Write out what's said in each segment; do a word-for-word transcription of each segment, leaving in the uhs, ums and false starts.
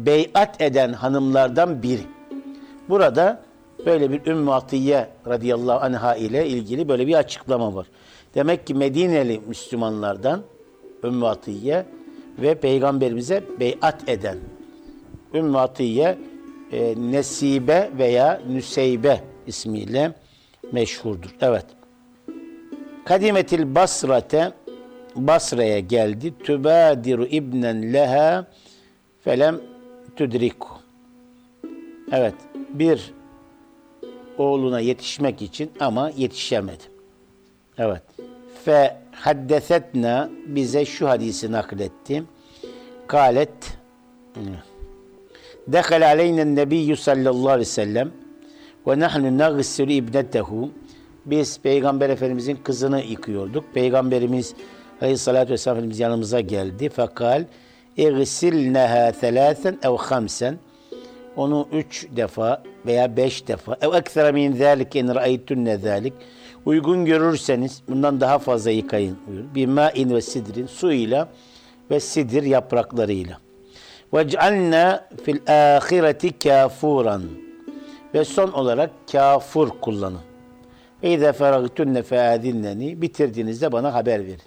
beyat eden hanımlardan biri. Burada böyle bir Ümmü Atiye radıyallahu anha ile ilgili böyle bir açıklama var. Demek ki Medineli Müslümanlardan Ümmü Atiye ve Peygamberimize beyat eden Ümmü Atiye e, Nesibe veya Nüseybe ismiyle meşhurdur. Evet. Kadimetil Basrate, Basra'ya geldi. Tübadiru ibnen leha felem tudriku. Evet. Bir oğluna yetişmek için ama yetişemedi. Evet. Fe haddesetna, bize şu hadisi nakletti. Kalet Dekhala aleynen nebiyyü sallallahu aleyhi ve sellem ve nahnu nagsilu ibnetehu. Biz Peygamber Efendimizin kızını yıkıyorduk. Peygamberimiz Aleyhisselatü Vesselam Efendimiz yanımıza geldi. Fekal İgsilneha thelâthen ev hamsen. Onu üç defa veya beş defa ev ekthera min zâlik en ra'aytunne zâlik. Uygun görürseniz bundan daha fazla yıkayın buyur. Bimâin ve sidrin, suyla ve sidir yapraklarıyla. Vec'alna fil âhireti kâfuran. Ve son olarak kafur kullanın. Ve izâ feragtunne feâzinneni. Bitirdiğinizde bana haber verin.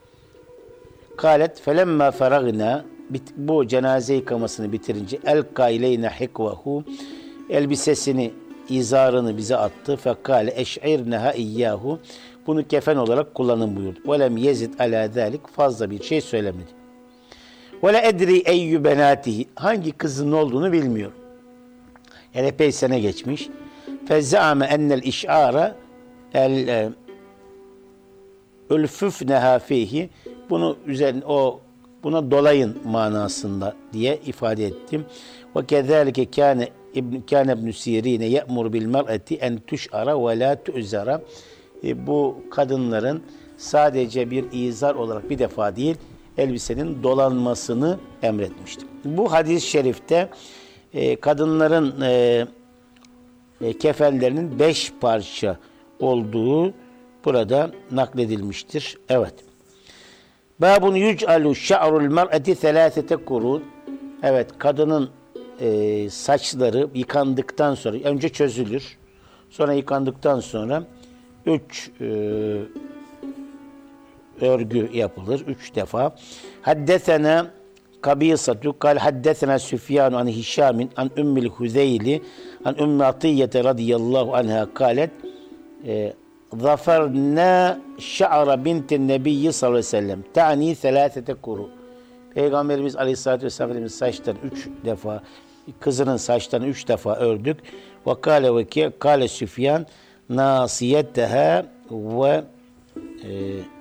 Kâlet felemmâ feragna. Bu cenaze yıkamasını bitirince elka ileyne hikvehu. Elbisesini, izarını bize attı. Fekâle eş'irneha iyyâhu. Bunu kefen olarak kullanın buyurdu. Ve lem yezid alâ zâlik. Fazla bir şey söylemedi. Ve le edri eyyü benâtihi. Hangi kızın olduğunu bilmiyorum. Yani epey sene geçmiş. Fezzâme ennel iş'âra el ülfüfneha fihi. Bunu üzerine o buna dolayın manasında diye ifade ettim. Ve kezalike kâne ibn kâne ibn Sirîne ye'mur bil mer'ati en tuş'ara ve la tu'zara. E, bu kadınların sadece bir izar olarak bir defa değil, elbisenin dolanmasını emretmişti. Bu hadis-i şerifte e, kadınların e, e, kefenlerinin beş parça olduğu burada nakledilmiştir. Evet. Babun yüc'alu şa'rul mer'ati selâsete kurun. Evet, kadının e, saçları yıkandıktan sonra önce çözülür. Sonra yıkandıktan sonra üç e, örgü yapılır. Üç defa. Haddesena Kabîsatu kal haddesena Süfyan an Hişamin an Ümmül Huzeyli an Ümmü Atiyye radıyallahu anha kalet e, zaferna şa'ra bintin nebiyyi sallallahu aleyhi ve sellem ta'ni selâsete kuru. Peygamberimiz aleyhissalatü vesselam saçlarını üç defa, kızının saçlarını üç defa ördük. Ve kâle ve ki kâle Süfyan nâsiyetteha ve e,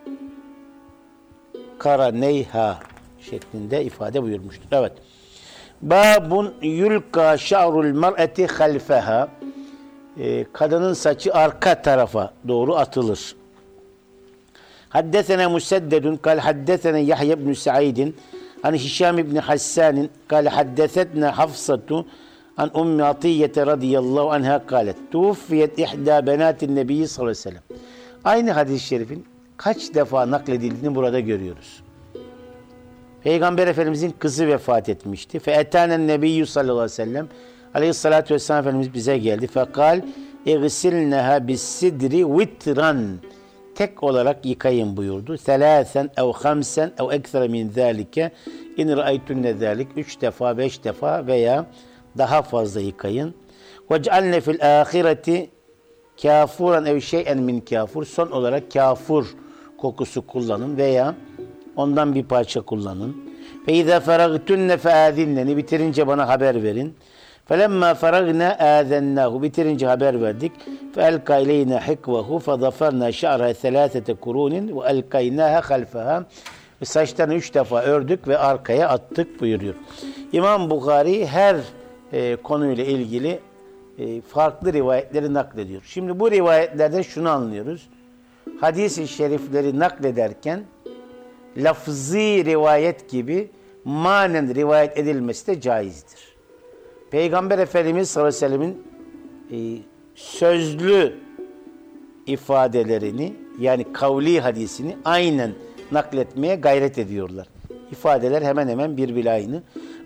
karaneyha şeklinde ifade buyurmuştur. Evet. Babun yulka şa'rul mer'eti halfeha. Kadının saçı arka tarafa doğru atılır. Haddesena Museddedun kal haddesena Yahya ibn Sa'idin an Hişam ibn Hassan kal haddesetna Hafsatu an Ummi Atiyye radıyallahu anha kalet tuffiyet ihda benatin nebiyyi sallallahu aleyhi ve sellem. Aynı hadis-i şerifin kaç defa nakledildiğini burada görüyoruz. Peygamber Efendimizin kızı vefat etmişti. Fe etanen nebiyyü sallallahu aleyhi ve sellem. Aleyhissalatü vesselam Efendimiz bize geldi. Fekal eğsilneha bis sidri vitran. Tek olarak yıkayın buyurdu. Selâsen ev hamsen ev ekser min zâlike. İn ra'aytunne zâlik. Üç defa, beş defa veya daha fazla yıkayın. Vec'alne fil âhireti kâfuran ev şey'en min kâfur. Son olarak kâfur kokusu kullanın veya ondan bir parça kullanın. Fe izâ feragtunne feâzinneni. Bitirince bana haber verin. Felemma feragna âzennâhu. Bitirince haber verdik. Fe elka ileyna hikvehu fe zaferna şa'ra selâsete kurûnin ve elkaynâha halfeha. Saçlarını üç defa ördük ve arkaya attık buyuruyor. İmam Bukhari her e, konuyla ilgili e, farklı rivayetleri naklediyor. Şimdi bu rivayetlerden şunu anlıyoruz. Hadis-i şerifleri naklederken lafzi rivayet gibi manen rivayet edilmesi de caizdir. Peygamber Efendimiz sallallahu aleyhi ve sellemin e, sözlü ifadelerini yani kavli hadisini aynen nakletmeye gayret ediyorlar. İfadeler hemen hemen birbiri aynı.